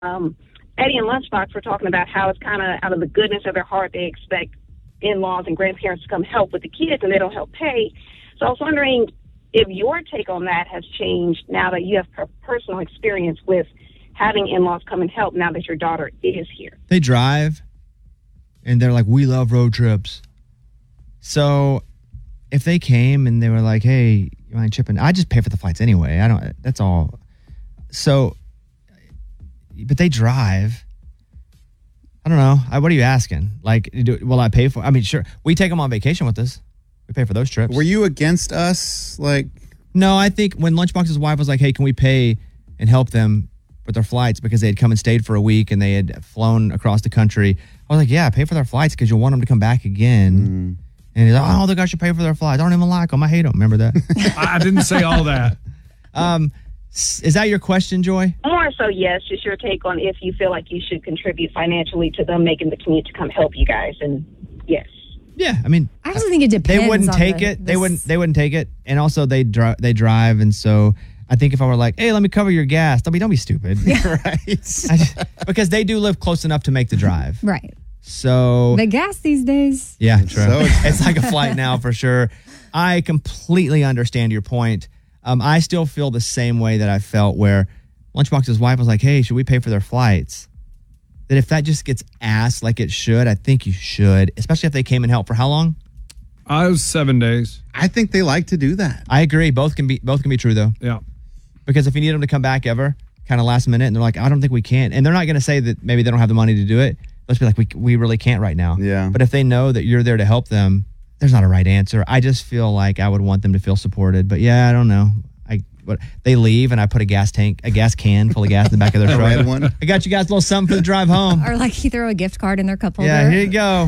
Eddie and Lunchbox were talking about how it's kind of out of the goodness of their heart they expect in-laws and grandparents to come help with the kids, and they don't help pay. So I was wondering if your take on that has changed now that you have personal experience with having in-laws come and help now that your daughter is here. They drive, and they're like, we love road trips. So if they came and they were like, hey, you mind chipping? I just pay for the flights anyway. That's all. So, but they drive. I don't know. What are you asking? Like, will I pay for? I mean, sure. We take them on vacation with us. We pay for those trips. Were you against us? Like, no, I think when Lunchbox's wife was like, hey, can we pay and help them with their flights because they had come and stayed for a week and they had flown across the country. I was like, yeah, pay for their flights because you'll want them to come back again. And he's like, oh, the guy should pay for their flights. I don't even like them. I hate them. Remember that? I didn't say all that. Is that your question, Joy? More so, yes. Just your take on if you feel like you should contribute financially to them making the commute to come help you guys. And yes. Yeah, I mean, I just think it depends. They wouldn't take it. They wouldn't take it. And also, they drive, and so I think if I were like, hey, let me cover your gas, don't be stupid, right? Because they do live close enough to make the drive, right? So the gas these days, yeah, true. It's like a flight now for sure. I completely understand your point. I still feel the same way that I felt where Lunchbox's wife was like, hey, should we pay for their flights? That if that just gets asked like it should, I think you should, especially if they came and helped for how long? It was 7 days. I think they like to do that. I agree. Both can be true though. Yeah. Because if you need them to come back ever, kind of last minute, and they're like, I don't think we can. And they're not going to say that maybe they don't have the money to do it. Let's be like, we really can't right now. Yeah. But if they know that you're there to help them, there's not a right answer. I just feel like I would want them to feel supported. But yeah, I don't know. They leave and I put a gas can full of gas in the back of their truck. Red one. I got you guys a little something for the drive home. Or like you throw a gift card in their cup holder. Yeah, here you go.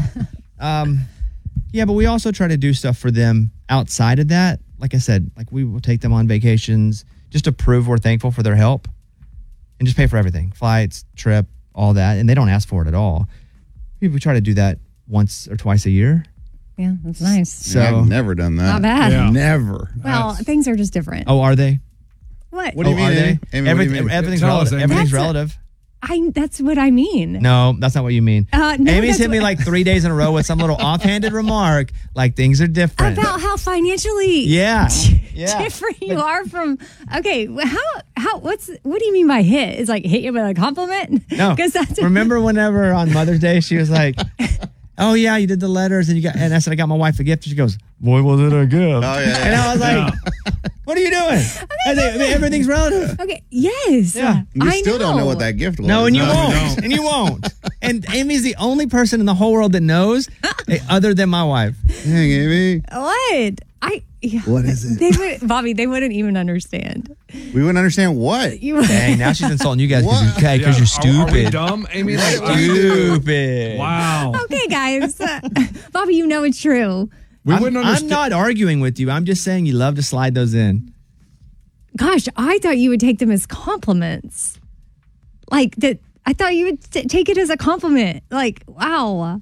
Yeah, but we also try to do stuff for them outside of that. Like I said, like we will take them on vacations just to prove we're thankful for their help and just pay for everything. Flights, trip, all that. And they don't ask for it at all. We try to do that once or twice a year. Yeah, that's nice. So I've never done that. Not bad. Yeah. Never. Well, things are just different. Oh, are they? What? What do you mean? Are they? Amy, what do you mean? Everything's Tell us, relative. Amy. Everything's relative. That's what I mean. No, that's not what you mean. No, Amy's that's hit me what- like 3 days in a row with some little offhanded remark, like things are different. About how financially Yeah. different you are from. Okay, what do you mean by hit? It's like hit you with a compliment? No, because that's remember whenever on Mother's Day she was like, "Oh yeah, you did the letters and and I said I got my wife a gift." And she goes, "Boy, was it a gift?" Oh, yeah. And I was like, "What are you doing?" I mean, everything's relative. Okay, yes. Yeah. You still don't know what that gift was. No, and you No, we won't. don't. And you won't. And Amy's the only person in the whole world that knows, other than my wife. Dang, Amy. What? What is it? They wouldn't even understand. We wouldn't understand what. Dang, now she's insulting you guys What? because you're stupid. Are we dumb, Amy? Like, Stupid. wow. Okay, guys. Bobby, you know it's true. We wouldn't I'm understand. not arguing with you. I'm just saying you love to slide those in. Gosh, I thought you would take them as compliments. Like that. I thought you would take it as a compliment. Like, wow.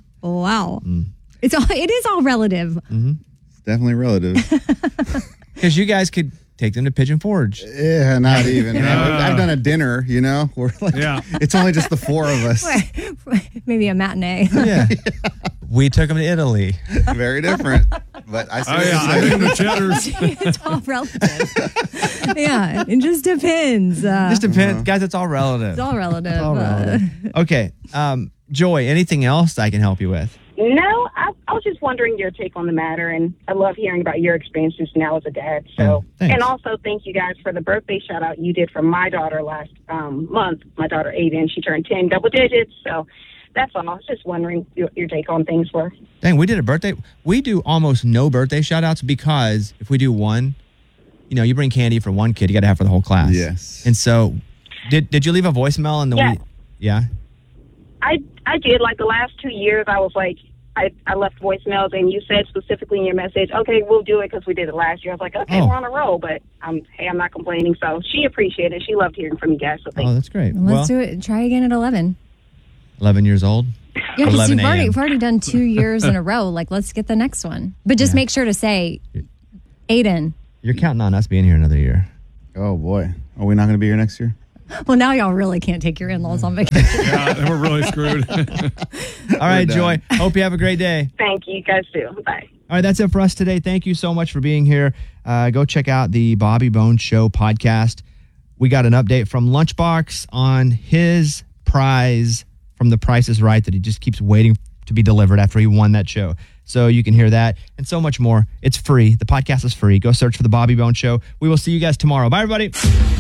It is all relative. It's definitely relative. Because you guys could take them to Pigeon Forge. Yeah, not even. I've done a dinner, We're like, it's only just the four of us. Maybe a matinee. Yeah. We took them to Italy. Very different. But I see what you're I saying. think the cheddars. It's all relative. Yeah, it just depends. Just depends. Guys, it's all relative. It's all relative. All relative. Okay. Joy, anything else I can help you with? No, I was just wondering your take on the matter, and I love hearing about your experiences now as a dad. So, thanks. and also thank you guys for the birthday shout out you did for my daughter last month. My daughter Aiden, she turned 10 double digits. So that's all. I was just wondering your take on things were. Dang, we did a birthday. We do almost no birthday shout outs because if we do one, you bring candy for one kid, you got to have for the whole class. Yes. And so, did you leave a voicemail in the Yeah. week? Yeah. I did. Like the last 2 years, I was like, I left voicemails, and you said specifically in your message, okay, we'll do it because we did it last year. I was like, okay, Oh. we're on a roll, but I'm not complaining. So she appreciated it. She loved hearing from you guys. So thank Oh, that's great. Let's do it. Try again at 11. 11 years old. Yeah, because 11 we've a.m. already done 2 years in a row. Like, let's get the next one. But just make sure to say, Aiden. You're counting on us being here another year. Oh, boy. Are we not going to be here next year? Well, now y'all really can't take your in-laws on vacation. Yeah, then we're really screwed. All right, Joy. Hope you have a great day. Thank you. You guys too. Bye. All right, that's it for us today. Thank you so much for being here. Go check out the Bobby Bones Show podcast. We got an update from Lunchbox on his prize from The Price is Right that he just keeps waiting to be delivered after he won that show. So you can hear that and so much more. It's free. The podcast is free. Go search for The Bobby Bones Show. We will see you guys tomorrow. Bye, everybody.